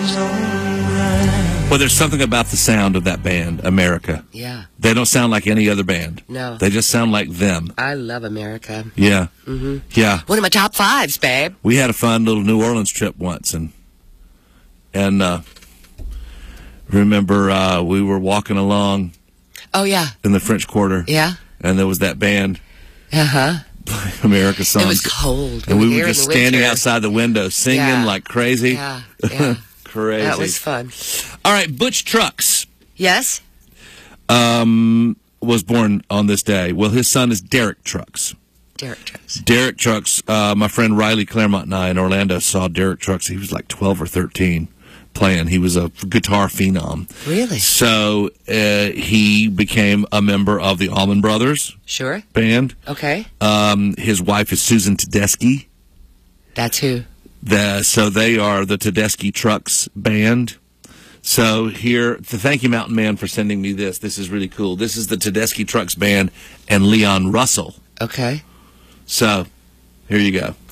Well, there's something about the sound of that band, America. Yeah. They don't sound like any other band. No. They just sound like them. I love America. Yeah. Mm-hmm. Yeah. One of my top fives, babe. We had a fun little New Orleans trip once, and remember we were walking along. Oh, yeah. In the French Quarter. Yeah. And there was that band. Uh-huh. America songs. It was cold. And we were just standing outside the window singing like crazy. Yeah. Yeah. Crazy. That was fun. All right, Butch Trucks. Yes? Was born on this day. Well, his son is Derek Trucks. Derek Trucks. Derek Trucks. My friend Riley Claremont and I in Orlando saw Derek Trucks. He was like 12 or 13 playing. He was a guitar phenom. Really? So he became a member of the Allman Brothers. Sure. Band. Okay. His wife is Susan Tedeschi. That's who. So they are the Tedeschi Trucks Band. So here, thank you, Mountain Man, for sending me this. This is really cool. This is the Tedeschi Trucks Band and Leon Russell. Okay. So here you go.